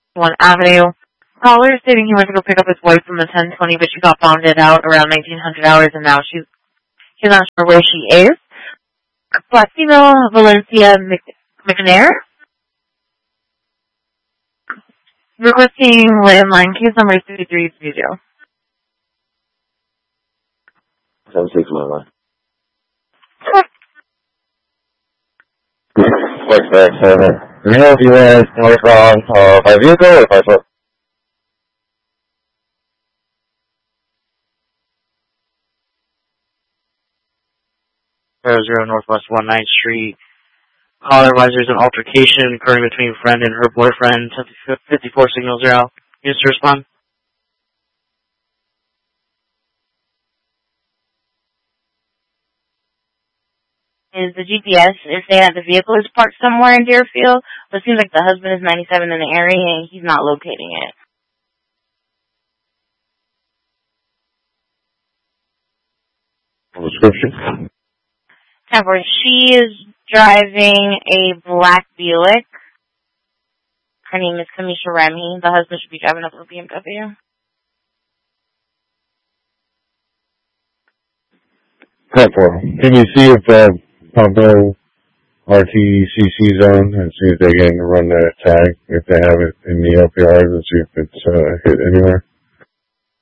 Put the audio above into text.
One Avenue. Caller stating he went to go pick up his wife from the 1020, but she got bonded out around 1900 hours, and now she's not sure where she is. Placino Valencia McNair. Requesting landline. Case number is 5330. 7-6 my line. Quick back 7. Do you know if you went northbound by vehicle or by foot? 00 Northwest 19th Street. Caller advisor, there's an altercation occurring between a friend and her boyfriend. 54 signal 0. Needs to respond. Is the GPS is saying that the vehicle is parked somewhere in Deerfield, but it seems like the husband is 97 in the area and he's not locating it. Description. She is driving a black Buick. Her name is Kamisha Remy. The husband should be driving up a BMW. Can you see if Pompano RTCC zone and see if they can run that tag, if they have it in the LPRs, and see if it's hit anywhere?